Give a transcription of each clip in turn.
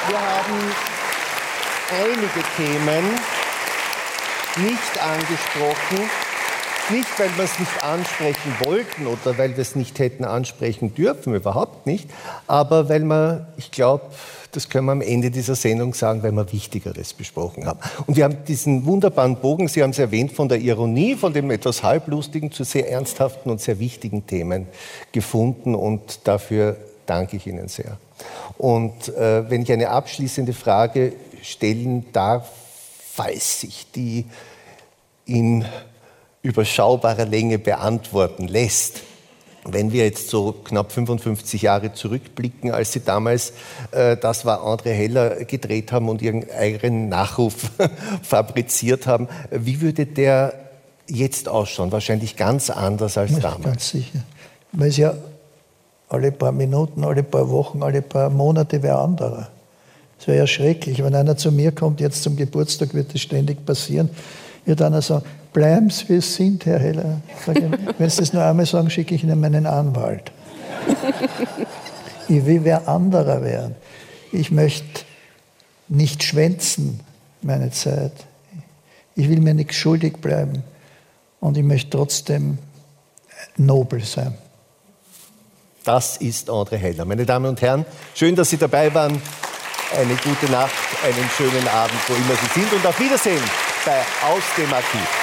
Wir haben einige Themen nicht angesprochen. Nicht, weil wir es nicht ansprechen wollten oder weil wir es nicht hätten ansprechen dürfen, überhaupt nicht. Aber weil wir, ich glaube, das können wir am Ende dieser Sendung sagen, weil wir Wichtigeres besprochen haben. Und wir haben diesen wunderbaren Bogen, Sie haben es erwähnt, von der Ironie, von dem etwas Halblustigen zu sehr ernsthaften und sehr wichtigen Themen gefunden. Und dafür danke ich Ihnen sehr. Und wenn ich eine abschließende Frage stellen darf, falls sich die in überschaubarer Länge beantworten lässt. Wenn wir jetzt so knapp 55 Jahre zurückblicken, als Sie damals, das war André Heller, gedreht haben und Ihren eigenen Nachruf fabriziert haben, wie würde der jetzt ausschauen? Wahrscheinlich ganz anders als damals. Ganz sicher. Weil es ja alle paar Minuten, alle paar Wochen, alle paar Monate wäre anderer. Es wäre ja schrecklich, wenn einer zu mir kommt, jetzt zum Geburtstag wird das ständig passieren, wird einer sagen, bleiben Sie, wie es sind, Herr Heller. Wenn Sie das nur einmal sagen, schicke ich Ihnen meinen Anwalt. Ich will wer anderer werden. Ich möchte nicht schwänzen, meine Zeit. Ich will mir nichts schuldig bleiben. Und ich möchte trotzdem nobel sein. Das ist André Heller. Meine Damen und Herren, schön, dass Sie dabei waren. Eine gute Nacht, einen schönen Abend, wo immer Sie sind. Und auf Wiedersehen bei Aus dem Archiv.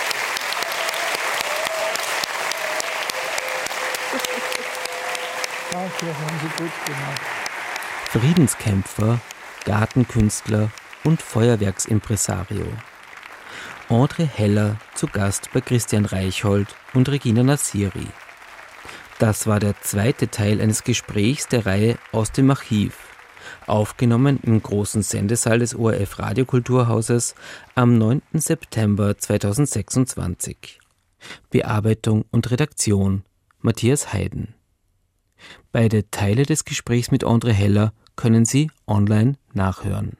Danke, haben Sie gut gemacht. Friedenskämpfer, Gartenkünstler und Feuerwerksimpresario. André Heller zu Gast bei Christian Reichhold und Regina Nassiri. Das war der zweite Teil eines Gesprächs der Reihe Aus dem Archiv, aufgenommen im großen Sendesaal des ORF Radiokulturhauses am 9. September 2026. Bearbeitung und Redaktion Matthias Heiden. Beide Teile des Gesprächs mit André Heller können Sie online nachhören.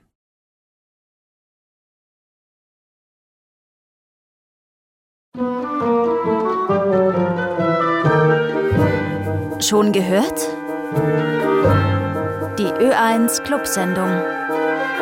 Schon gehört? Die Ö1 Clubsendung.